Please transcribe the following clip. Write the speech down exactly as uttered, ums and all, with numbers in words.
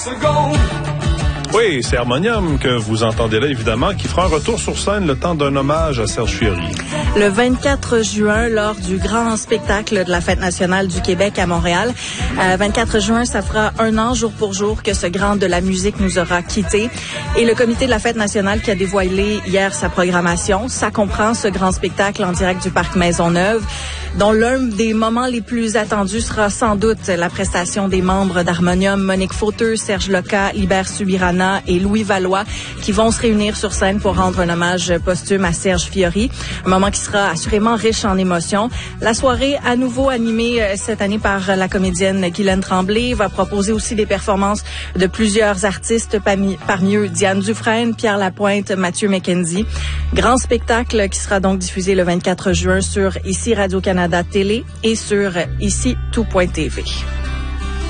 Oui, c'est Harmonium que vous entendez là, évidemment, qui fera un retour sur scène le temps d'un hommage à Serge Fiori. Le vingt-quatre juin, lors du grand spectacle de la Fête nationale du Québec à Montréal. Euh, vingt-quatre juin, ça fera un an, jour pour jour, que ce grand de la musique nous aura quittés. Et le comité de la Fête nationale qui a dévoilé hier sa programmation, ça comprend ce grand spectacle en direct du Parc Maisonneuve, dont l'un des moments les plus attendus sera sans doute la prestation des membres d'Harmonium, Monique Fauteux, Serge Loca, Libert Subirana et Louis Valois, qui vont se réunir sur scène pour rendre un hommage posthume à Serge Fiori. Un moment qui sera assurément riche en émotions. La soirée, à nouveau animée euh, cette année par la comédienne Guylaine Tremblay, va proposer aussi des performances de plusieurs artistes, parmi, parmi eux Diane Dufresne, Pierre Lapointe, Mathieu McKenzie. Grand spectacle qui sera donc diffusé le vingt-quatre juin sur Ici Radio-Canada Télé et sur ici tout point t v.